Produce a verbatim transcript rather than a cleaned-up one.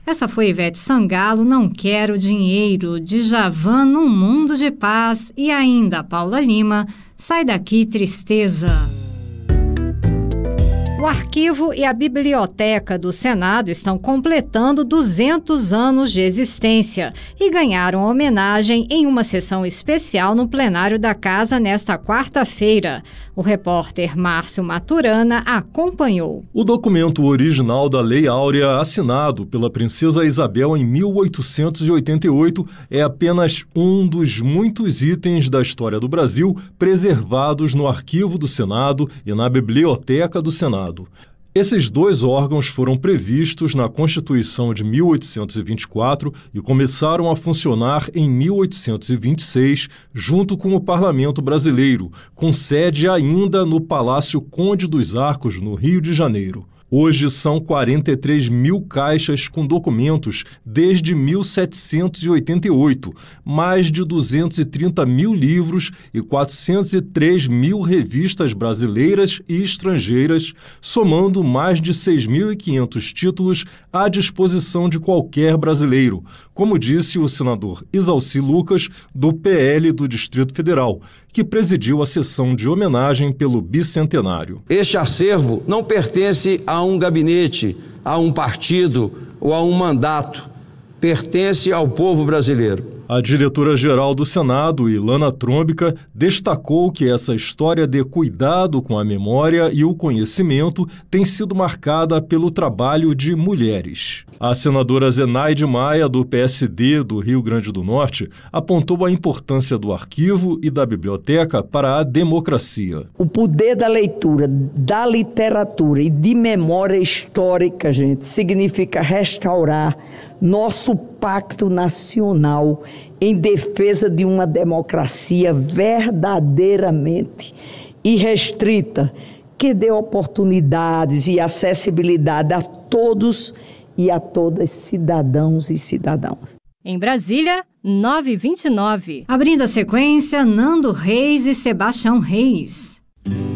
Essa foi Ivete Sangalo, Não Quero Dinheiro, Djavan, Num Mundo de Paz, e ainda Paula Lima, Sai Daqui Tristeza. O Arquivo e a Biblioteca do Senado estão completando duzentos anos de existência e ganharam homenagem em uma sessão especial no plenário da Casa nesta quarta-feira. O repórter Márcio Maturana acompanhou. O documento original da Lei Áurea, assinado pela Princesa Isabel em mil oitocentos e oitenta e oito, é apenas um dos muitos itens da história do Brasil preservados no Arquivo do Senado e na Biblioteca do Senado. Esses dois órgãos foram previstos na Constituição de mil oitocentos e vinte e quatro e começaram a funcionar em mil oitocentos e vinte e seis, junto com o Parlamento Brasileiro, com sede ainda no Palácio Conde dos Arcos, no Rio de Janeiro. Hoje são quarenta e três mil caixas com documentos desde mil setecentos e oitenta e oito, mais de duzentos e trinta mil livros e quatrocentos e três mil revistas brasileiras e estrangeiras, somando mais de seis mil e quinhentos títulos à disposição de qualquer brasileiro, como disse o senador Isalci Lucas, do P L do Distrito Federal, que presidiu a sessão de homenagem pelo bicentenário. Este acervo não pertence a um gabinete, a um partido ou a um mandato. Pertence ao povo brasileiro. A diretora-geral do Senado, Ilana Trombica, destacou que essa história de cuidado com a memória e o conhecimento tem sido marcada pelo trabalho de mulheres. A senadora Zenaide Maia, do P S D do Rio Grande do Norte, apontou a importância do arquivo e da biblioteca para a democracia. O poder da leitura, da literatura e de memória histórica, gente, significa restaurar nosso pacto nacional em defesa de uma democracia verdadeiramente irrestrita, que dê oportunidades e acessibilidade a todos e a todas, cidadãos e cidadãos. Em Brasília, nove e vinte e nove. Abrindo a sequência, Nando Reis e Sebastião Reis.